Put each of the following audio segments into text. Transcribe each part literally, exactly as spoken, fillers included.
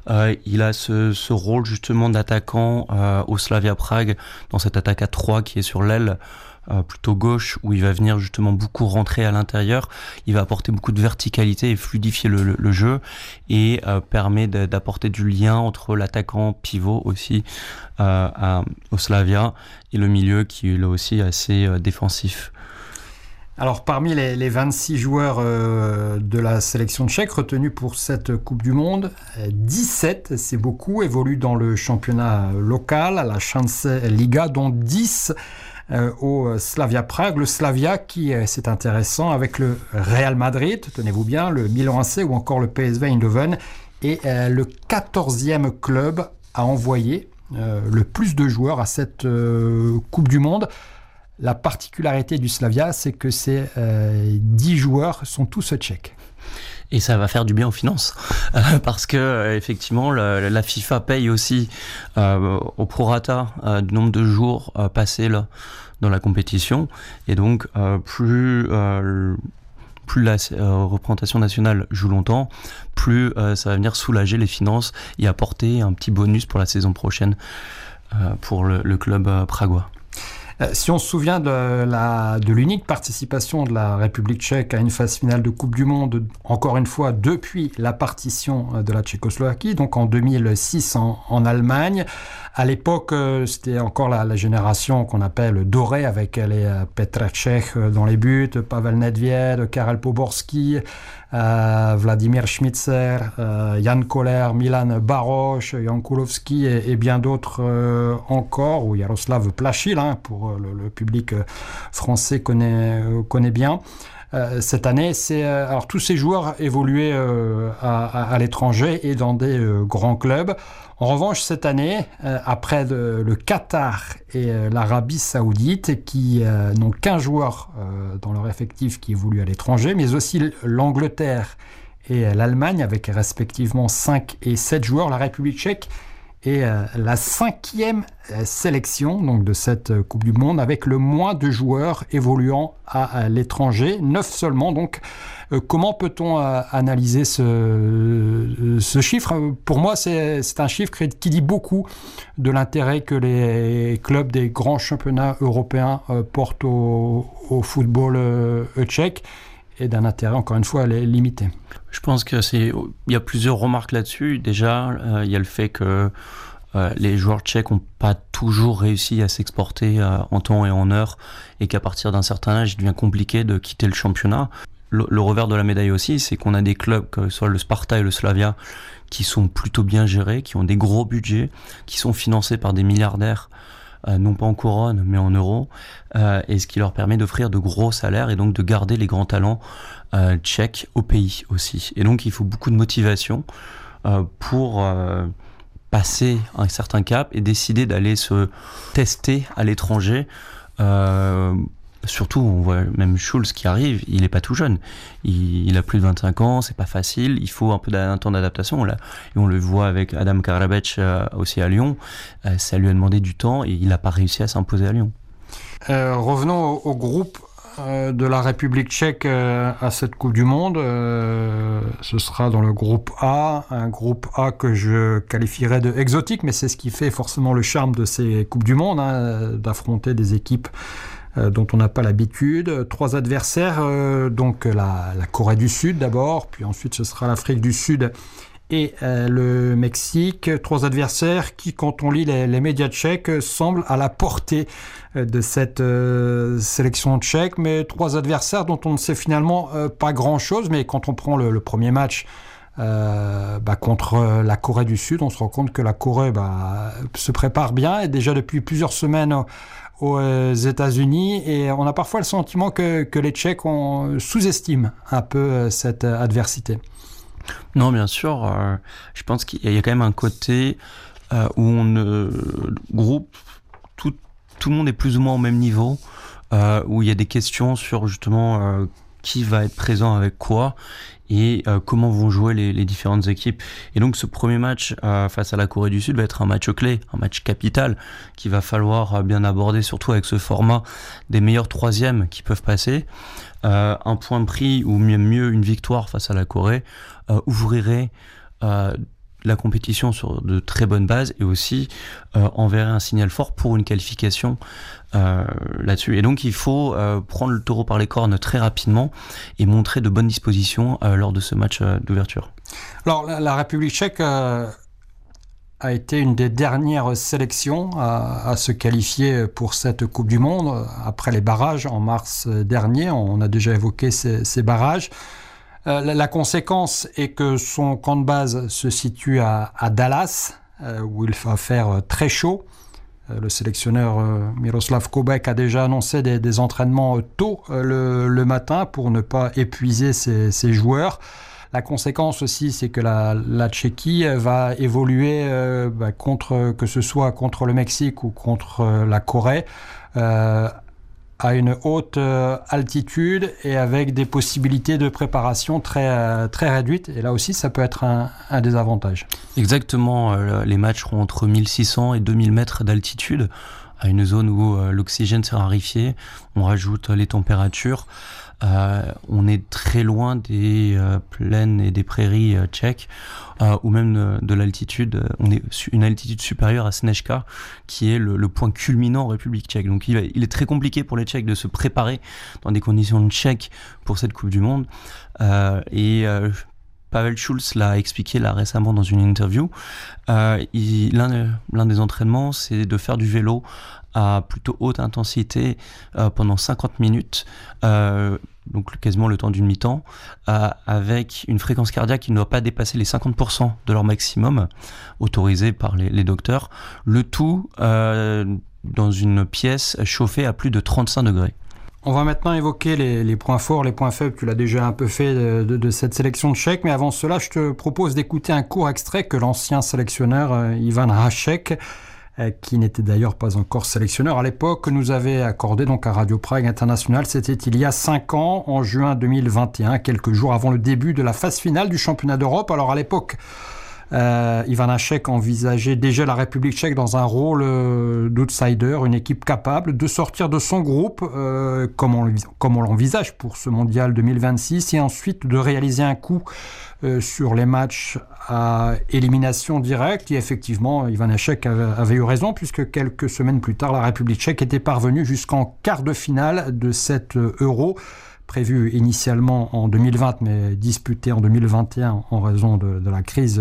Euh, il a ce, ce rôle justement d'attaquant euh, au Slavia Prague, dans cette attaque à trois qui est sur l'aile, euh, plutôt gauche, où il va venir justement beaucoup rentrer à l'intérieur. Il va apporter beaucoup de verticalité et fluidifier le, le, le jeu, et euh, permet de, d'apporter du lien entre l'attaquant pivot aussi euh, à, au Slavia, et le milieu qui est là aussi assez euh, défensif. Alors, parmi les, les vingt-six joueurs euh, de la sélection tchèque retenus pour cette Coupe du Monde, dix-sept, c'est beaucoup, évoluent dans le championnat local, à la Chance Liga, dont dix euh, au Slavia Prague. Le Slavia qui, euh, c'est intéressant, avec le Real Madrid, tenez-vous bien, le Milan A C ou encore le P S V Eindhoven, est euh, le quatorzième club à envoyer euh, le plus de joueurs à cette euh, Coupe du Monde. La particularité du Slavia, c'est que ces euh, dix joueurs sont tous tchèques. Et ça va faire du bien aux finances, euh, parce que euh, effectivement, la, la FIFA paye aussi euh, au prorata euh, du nombre de jours euh, passés là dans la compétition, et donc euh, plus euh, plus la euh, représentation nationale joue longtemps, plus euh, ça va venir soulager les finances et apporter un petit bonus pour la saison prochaine euh, pour le, le club euh, pragois. Si on se souvient de, la, de l'unique participation de la République tchèque à une phase finale de Coupe du Monde, encore une fois depuis la partition de la Tchécoslovaquie, donc en deux mille six en, en Allemagne. À l'époque, c'était encore la, la génération qu'on appelle dorée, avec les Petr Cech dans les buts, Pavel Nedvěd, Karel Poborský, euh, Vladimir Schmitzer, euh, Jan Koller, Milan Baroš, Jan Kulovský et, et bien d'autres euh, encore, ou Jaroslav Plachil, hein, pour le, le public français connaît, connaît bien. Euh, cette année, c'est, euh, alors tous ces joueurs évoluaient euh, à, à, à l'étranger et dans des euh, grands clubs. En revanche, cette année, euh, après de, le Qatar et euh, l'Arabie Saoudite, qui euh, n'ont qu'un joueur euh, dans leur effectif qui évolue à l'étranger, mais aussi l'Angleterre et euh, l'Allemagne, avec respectivement cinq et sept joueurs, la République tchèque est euh, la cinquième euh, sélection donc, de cette euh, Coupe du Monde, avec le moins de joueurs évoluant à, à l'étranger, neuf seulement. Donc, euh, comment peut-on euh, analyser ce, euh, ce chiffre ? Pour moi, c'est, c'est un chiffre qui dit beaucoup de l'intérêt que les clubs des grands championnats européens euh, portent au, au football euh, tchèque, et d'un intérêt, encore une fois, limité. Je pense que c'est, il y a plusieurs remarques là-dessus. Déjà, euh, il y a le fait que euh, les joueurs tchèques n'ont pas toujours réussi à s'exporter euh, en temps et en heure, et qu'à partir d'un certain âge, il devient compliqué de quitter le championnat. Le, le revers de la médaille aussi, c'est qu'on a des clubs, que ce soit le Sparta et le Slavia, qui sont plutôt bien gérés, qui ont des gros budgets, qui sont financés par des milliardaires, Euh, non pas en couronne mais en euros, euh, et ce qui leur permet d'offrir de gros salaires et donc de garder les grands talents euh, tchèques au pays aussi. Et donc il faut beaucoup de motivation euh, pour euh, passer un certain cap et décider d'aller se tester à l'étranger. Euh, Surtout, on voit même Schulz qui arrive, il n'est pas tout jeune. Il, il a plus de vingt-cinq ans, c'est pas facile, il faut un peu d'un temps d'adaptation. Là, et on le voit avec Adam Karabec euh, aussi à Lyon, euh, ça lui a demandé du temps et il n'a pas réussi à s'imposer à Lyon. Euh, revenons au, au groupe euh, de la République tchèque euh, à cette Coupe du Monde. Euh, ce sera dans le groupe A, un groupe A que je qualifierais de exotique, mais c'est ce qui fait forcément le charme de ces Coupes du Monde, hein, d'affronter des équipes dont on n'a pas l'habitude. Trois adversaires, euh, donc la, la Corée du Sud d'abord, puis ensuite ce sera l'Afrique du Sud et euh, le Mexique. Trois adversaires qui, quand on lit les, les médias tchèques, semblent à la portée de cette euh, sélection tchèque, mais trois adversaires dont on ne sait finalement euh, pas grand-chose. Mais quand on prend le, le premier match Euh, bah, contre la Corée du Sud, on se rend compte que la Corée bah, se prépare bien, et déjà depuis plusieurs semaines aux, aux États-Unis, et on a parfois le sentiment que, que les Tchèques on sous-estiment un peu cette adversité. Non, bien sûr, euh, je pense qu'il y a quand même un côté euh, où on euh, groupe, tout, tout le monde est plus ou moins au même niveau, euh, où il y a des questions sur justement euh, qui va être présent avec quoi, et euh, comment vont jouer les, les différentes équipes. Et donc ce premier match euh, face à la Corée du Sud va être un match clé, un match capital qu'il va falloir euh, bien aborder, surtout avec ce format des meilleurs troisièmes qui peuvent passer. Euh, un point pris, ou mieux, mieux une victoire face à la Corée, euh, ouvrirait euh, la compétition sur de très bonnes bases et aussi euh, enverrait un signal fort pour une qualification euh, là-dessus. Et donc il faut euh, prendre le taureau par les cornes très rapidement et montrer de bonnes dispositions euh, lors de ce match euh, d'ouverture. Alors la, la République tchèque euh, a été une des dernières sélections à, à se qualifier pour cette Coupe du Monde après les barrages en mars dernier. On a déjà évoqué ces, ces barrages. Euh, la, la conséquence est que son camp de base se situe à, à Dallas, euh, où il va faire très chaud. Euh, le sélectionneur euh, Miroslav Kobek a déjà annoncé des, des entraînements tôt euh, le, le matin pour ne pas épuiser ses, ses joueurs. La conséquence aussi, c'est que la, la Tchéquie va évoluer euh, bah, contre, que ce soit contre le Mexique ou contre euh, la Corée, euh, à une haute euh, altitude et avec des possibilités de préparation très, euh, très réduites. Et là aussi, ça peut être un, un des avantages. Exactement, euh, les matchs seront entre mille six cents et deux mille mètres d'altitude, à une zone où euh, l'oxygène s'est raréfié. On rajoute euh, les températures. Euh, on est très loin des euh, plaines et des prairies euh, tchèques euh, ou même de, de l'altitude. On est sur une altitude supérieure à Snežka, qui est le, le point culminant en République tchèque. Donc il, il est très compliqué pour les Tchèques de se préparer dans des conditions tchèques pour cette Coupe du Monde. Euh, et euh, Pavel Schulz l'a expliqué là récemment dans une interview. Euh, il, l'un, l'un des entraînements, c'est de faire du vélo à plutôt haute intensité euh, pendant cinquante minutes, euh, donc quasiment le temps d'une mi-temps, euh, avec une fréquence cardiaque qui ne doit pas dépasser les cinquante pour cent de leur maximum, autorisé par les, les docteurs, le tout euh, dans une pièce chauffée à plus de trente-cinq degrés. On va maintenant évoquer les, les points forts, les points faibles. Tu l'as déjà un peu fait de, de, de cette sélection tchèque, mais avant cela, je te propose d'écouter un court extrait que l'ancien sélectionneur euh, Ivan Hašek, euh, qui n'était d'ailleurs pas encore sélectionneur à l'époque, nous avait accordé donc à Radio Prague International. C'était il y a cinq ans, en juin deux mille vingt et un, quelques jours avant le début de la phase finale du championnat d'Europe. Alors à l'époque, Euh, Ivan Hašek envisageait déjà la République tchèque dans un rôle euh, d'outsider, une équipe capable de sortir de son groupe, euh, comme, on, comme on l'envisage pour ce mondial deux mille vingt-six, et ensuite de réaliser un coup euh, sur les matchs à élimination directe. Et effectivement, Ivan Hašek avait, avait eu raison, puisque quelques semaines plus tard, la République tchèque était parvenue jusqu'en quart de finale de cet Euro, prévu initialement en deux mille vingt, mais disputé en deux mille vingt et un en raison de, de la crise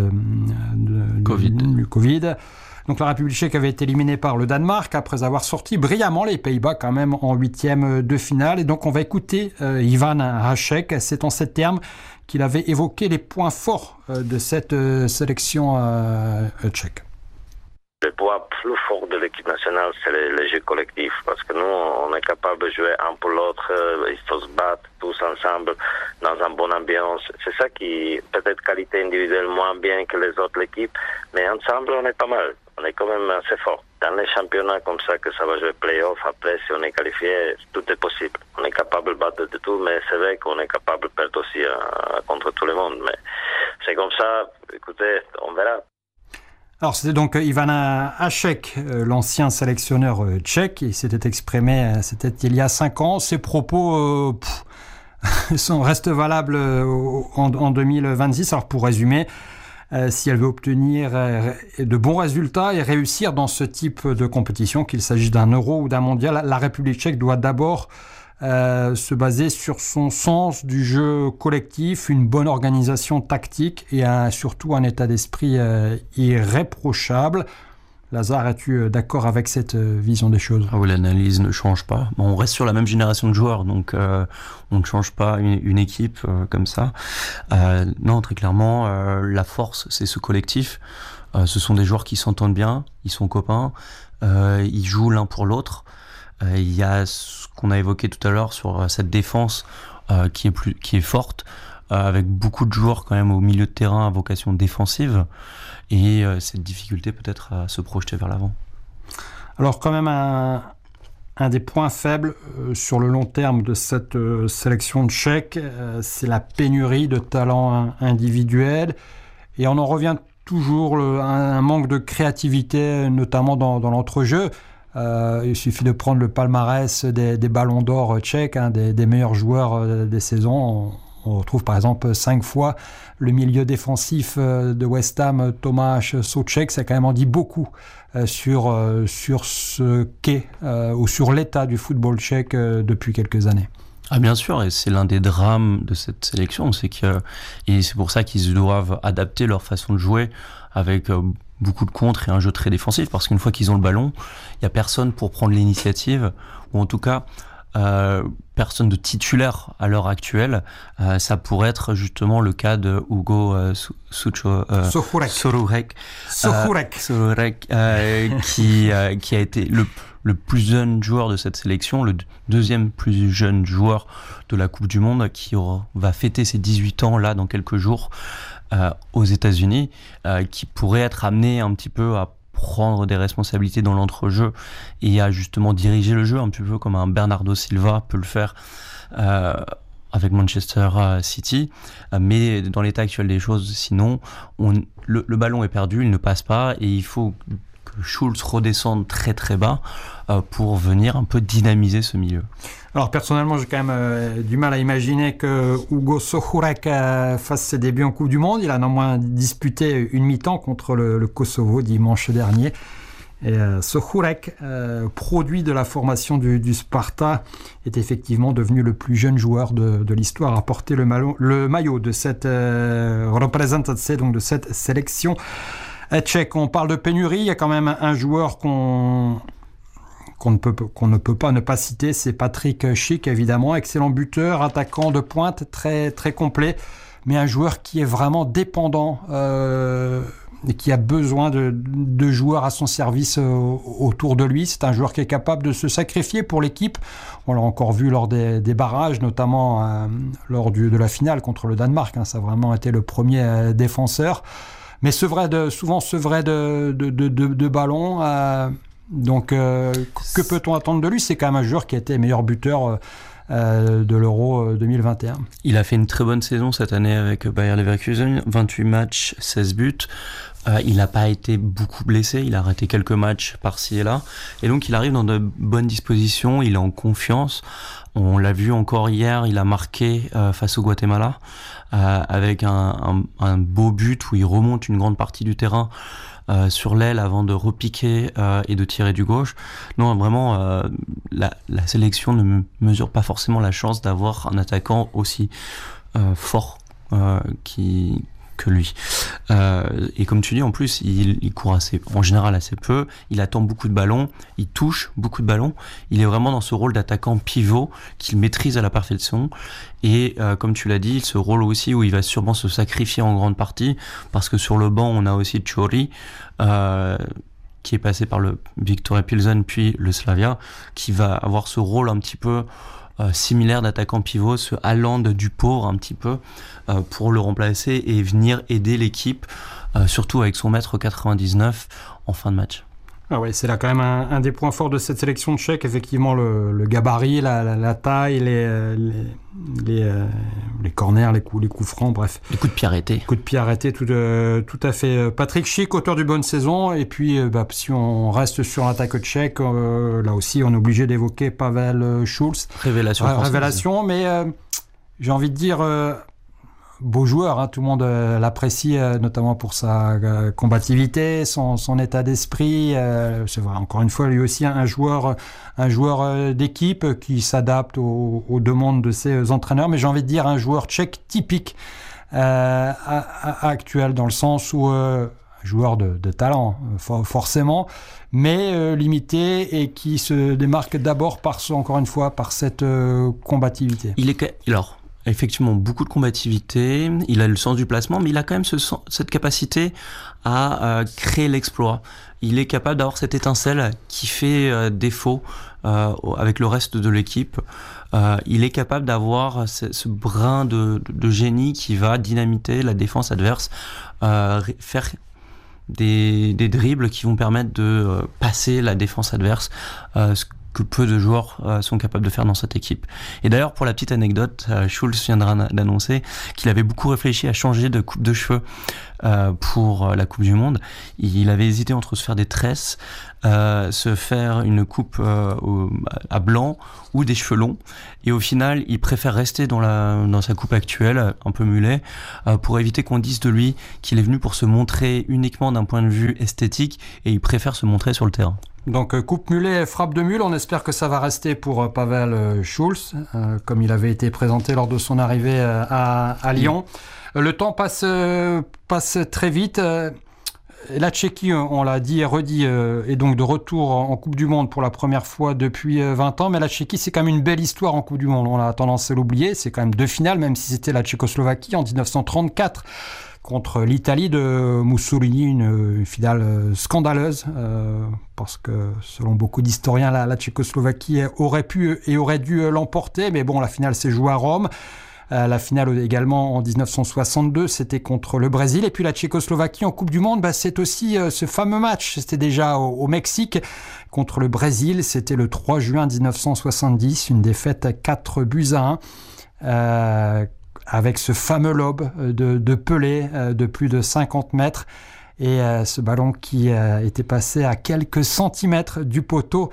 de, COVID. Du, du Covid. Donc la République tchèque avait été éliminée par le Danemark après avoir sorti brillamment les Pays-Bas quand même en huitième de finale. Et donc on va écouter euh, Ivan Hašek. C'est en ces termes qu'il avait évoqué les points forts euh, de cette euh, sélection euh, tchèque. Le point plus fort de l'équipe nationale, c'est le, le jeu collectif, parce que nous, on est capable de jouer un pour l'autre, il faut se battre tous ensemble dans une bonne ambiance. C'est ça qui, peut-être qualité individuelle moins bien que les autres équipes, mais ensemble, on est pas mal. On est quand même assez fort. Dans les championnats comme ça, que ça va jouer play-off, après, si on est qualifié, tout est possible. On est capable de battre de tout, mais c'est vrai qu'on est capable de perdre aussi euh, contre tout le monde. Mais c'est comme ça, écoutez, on verra. Alors c'était donc Ivan Hašek, l'ancien sélectionneur tchèque, il s'était exprimé, c'était il y a cinq ans. Ses propos euh, pff, sont, restent valables en, en deux mille vingt-six. Alors pour résumer, euh, si elle veut obtenir euh, de bons résultats et réussir dans ce type de compétition, qu'il s'agisse d'un euro ou d'un mondial, la République tchèque doit d'abord Euh, se baser sur son sens du jeu collectif, une bonne organisation tactique et un, surtout un état d'esprit euh, irréprochable. Lazare, es-tu d'accord avec cette euh, vision des choses ? Ah oui, l'analyse ne change pas. Bon, on reste sur la même génération de joueurs, donc euh, on ne change pas une, une équipe euh, comme ça. Euh, non, très clairement, euh, la force, c'est ce collectif. Euh, ce sont des joueurs qui s'entendent bien, ils sont copains, euh, ils jouent l'un pour l'autre. Euh, il y a ce qu'on a évoqué tout à l'heure sur euh, cette défense euh, qui est plus, qui est forte, euh, avec beaucoup de joueurs quand même au milieu de terrain à vocation défensive, et euh, cette difficulté peut-être à se projeter vers l'avant. Alors quand même un, un des points faibles euh, sur le long terme de cette euh, sélection tchèque, euh, c'est la pénurie de talents individuels, et on en revient toujours à un, un manque de créativité, notamment dans, dans l'entrejeu. Euh, il suffit de prendre le palmarès des, des ballons d'or tchèques, hein, des, des meilleurs joueurs euh, des saisons. On, on retrouve par exemple cinq fois le milieu défensif de West Ham, Tomáš Souček. Ça a quand même en dit beaucoup euh, sur, euh, sur ce qu'est euh, ou sur l'état du football tchèque euh, depuis quelques années. Ah bien sûr, et c'est l'un des drames de cette sélection, c'est que, et c'est pour ça qu'ils doivent adapter leur façon de jouer avec euh, beaucoup de contres et un jeu très défensif, parce qu'une fois qu'ils ont le ballon, il n'y a personne pour prendre l'initiative, ou en tout cas euh, personne de titulaire à l'heure actuelle. Euh, ça pourrait être justement le cas de Hugo euh, Sucho, euh, Sohurek, Sohurek, Sohurek. euh, Sohurek euh, qui, euh, qui a été le, le plus jeune joueur de cette sélection, le deuxième plus jeune joueur de la Coupe du Monde, qui aura, va fêter ses dix-huit ans là dans quelques jours euh, aux États-Unis, euh, qui pourrait être amené un petit peu à prendre des responsabilités dans l'entrejeu et à justement diriger le jeu un petit peu comme un Bernardo Silva peut le faire euh, avec Manchester City, mais dans l'état actuel des choses, sinon on, le, le ballon est perdu, il ne passe pas et il faut que Schulz redescende très très bas euh, pour venir un peu dynamiser ce milieu. Alors personnellement, j'ai quand même euh, du mal à imaginer que Hugo Sohurek euh, fasse ses débuts en Coupe du Monde. Il a néanmoins disputé une mi-temps contre le, le Kosovo dimanche dernier. Et euh, Sohurek, euh, produit de la formation du, du Sparta, est effectivement devenu le plus jeune joueur de, de l'histoire à porter le, malo, le maillot de cette euh, représentatie, donc de cette sélection tchèque. On parle de pénurie, il y a quand même un joueur qu'on... Qu'on ne, peut, qu'on ne peut pas ne pas citer, c'est Patrick Schick, évidemment, excellent buteur, attaquant de pointe, très, très complet, mais un joueur qui est vraiment dépendant euh, et qui a besoin de, de joueurs à son service euh, autour de lui. C'est un joueur qui est capable de se sacrifier pour l'équipe. On l'a encore vu lors des, des barrages, notamment euh, lors du, de la finale contre le Danemark. Hein, ça a vraiment été le premier euh, défenseur. Mais sevré de, souvent sevré de, de, de, de, de ballon. Euh, Donc, euh, que peut-on attendre de lui ? C'est quand même un joueur qui a été meilleur buteur euh, de l'Euro deux mille vingt et un. Il a fait une très bonne saison cette année avec Bayer Leverkusen, vingt-huit matchs, seize buts. Euh, il n'a pas été beaucoup blessé, il a raté quelques matchs par-ci et là. Et donc, il arrive dans de bonnes dispositions, il est en confiance. On l'a vu encore hier, il a marqué euh, face au Guatemala euh, avec un, un, un beau but où il remonte une grande partie du terrain Euh, sur l'aile avant de repiquer euh, et de tirer du gauche. Non, vraiment, euh, la, la sélection ne me mesure pas forcément la chance d'avoir un attaquant aussi euh, fort euh, qui, que lui. Euh, et comme tu dis, en plus, il, il court assez, en général assez peu, il attend beaucoup de ballons, il touche beaucoup de ballons, il est vraiment dans ce rôle d'attaquant pivot qu'il maîtrise à la perfection. Et euh, comme tu l'as dit, ce rôle aussi où il va sûrement se sacrifier en grande partie, parce que sur le banc, on a aussi Chori, euh, qui est passé par le Viktoria Pilsen puis le Slavia, qui va avoir ce rôle un petit peu euh, similaire d'attaquant pivot, ce Haaland du pauvre un petit peu, euh, pour le remplacer et venir aider l'équipe, euh, surtout avec son mètre quatre-vingt-dix-neuf en fin de match. Ah ouais, c'est là quand même un, un des points forts de cette sélection tchèque, effectivement le, le gabarit, la, la, la taille, les, les, les, euh, les corners, les coups, les coups francs, bref. Les coups de pied arrêtés. Coups de pied arrêtés, tout, euh, tout à fait. Patrick Schick, auteur d'une bonne saison, et puis euh, bah, si on reste sur l'attaque tchèque, euh, là aussi on est obligé d'évoquer Pavel Schulz. Révélation. Euh, révélation, mais euh, j'ai envie de dire... Euh, beau joueur, hein, tout le monde euh, l'apprécie, euh, notamment pour sa euh, combativité, son, son état d'esprit. Euh, c'est vrai, encore une fois, lui aussi un joueur, un joueur euh, d'équipe qui s'adapte aux, aux demandes de ses entraîneurs. Mais j'ai envie de dire un joueur tchèque typique euh, à, à, actuel, dans le sens où euh, joueur de, de talent, for, forcément, mais euh, limité et qui se démarque d'abord par ce, encore une fois, par cette euh, combativité. Il est alors. Effectivement, beaucoup de combativité, il a le sens du placement, mais il a quand même ce, cette capacité à euh, créer l'exploit. Il est capable d'avoir cette étincelle qui fait euh, défaut euh, avec le reste de l'équipe. Euh, il est capable d'avoir ce, ce brin de, de, de génie qui va dynamiter la défense adverse, euh, faire des, des dribbles qui vont permettre de euh, passer la défense adverse, euh, que peu de joueurs euh, sont capables de faire dans cette équipe. Et d'ailleurs, pour la petite anecdote, euh, Schulz viendra d'annoncer qu'il avait beaucoup réfléchi à changer de coupe de cheveux euh, pour la Coupe du Monde. Il avait hésité entre se faire des tresses, euh, se faire une coupe euh, au, à blanc ou des cheveux longs. Et au final, il préfère rester dans, la, dans sa coupe actuelle, un peu mulet, euh, pour éviter qu'on dise de lui qu'il est venu pour se montrer uniquement d'un point de vue esthétique, et il préfère se montrer sur le terrain. Donc coupe mulet, frappe de mule, on espère que ça va rester pour Pavel Schulz, euh, comme il avait été présenté lors de son arrivée à, à Lyon. Le temps passe, euh, passe très vite. La Tchéquie, on l'a dit et redit, euh, est donc de retour en Coupe du Monde pour la première fois depuis vingt ans. Mais la Tchéquie, c'est quand même une belle histoire en Coupe du Monde. On a tendance à l'oublier. C'est quand même deux finales, même si c'était la Tchécoslovaquie en dix-neuf cent trente-quatre contre l'Italie de Mussolini, une, une finale scandaleuse, euh, parce que selon beaucoup d'historiens, la, la Tchécoslovaquie aurait pu et aurait dû l'emporter. Mais bon, la finale s'est jouée à Rome. Euh, la finale également en dix-neuf cent soixante-deux, c'était contre le Brésil. Et puis la Tchécoslovaquie en Coupe du Monde, bah, c'est aussi euh, ce fameux match. C'était déjà au, au Mexique contre le Brésil. C'était le trois juin dix-neuf cent soixante-dix, une défaite quatre buts à un. Euh, avec ce fameux lob de, de Pelé euh, de plus de cinquante mètres. Et euh, ce ballon qui euh, était passé à quelques centimètres du poteau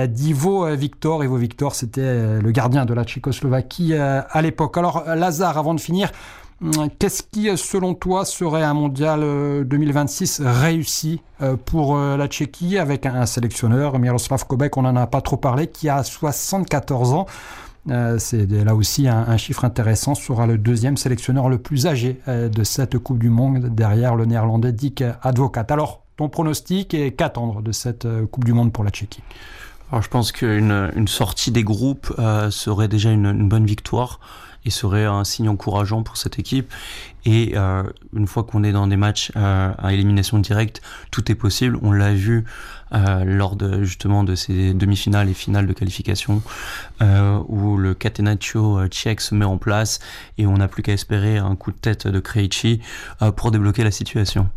d'Ivo Victor. Ivo Victor, c'était le gardien de la Tchécoslovaquie à l'époque. Alors, Lazare, avant de finir, qu'est-ce qui, selon toi, serait un mondial deux mille vingt-six réussi pour la Tchéquie, avec un sélectionneur, Miroslav Kobek, on n'en a pas trop parlé, qui a soixante-quatorze ans. C'est là aussi un, un chiffre intéressant, sera le deuxième sélectionneur le plus âgé de cette Coupe du Monde, derrière le néerlandais Dick Advocaat. Alors, ton pronostic et qu'attendre de cette Coupe du Monde pour la Tchéquie ? Alors, je pense qu'une une sortie des groupes euh, serait déjà une, une bonne victoire et serait un signe encourageant pour cette équipe. Et euh, une fois qu'on est dans des matchs euh, à élimination directe, tout est possible. On l'a vu euh, lors de justement de ces demi-finales et finales de qualification euh, où le catenaccio tchèque se met en place et on n'a plus qu'à espérer un coup de tête de Krejci euh, pour débloquer la situation.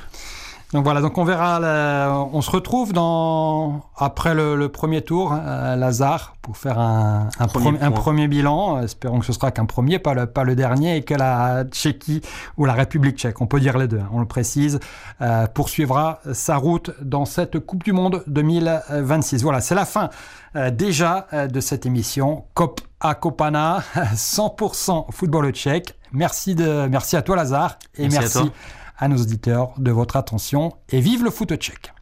Donc voilà, donc on verra, la, on se retrouve dans, après le, le premier tour, euh, Lazare, pour faire un, un, premier, pre- un premier bilan. Espérons que ce sera qu'un premier, pas le, pas le dernier, et que la Tchéquie ou la République tchèque, on peut dire les deux, on le précise, euh, poursuivra sa route dans cette Coupe du Monde deux mille vingt-six. Voilà, c'est la fin euh, déjà euh, de cette émission. Kop a Kopana, cent pour cent football tchèque. Merci, de, merci à toi Lazare, et merci, merci à, à nos auditeurs de votre attention, et vive le foot tchèque.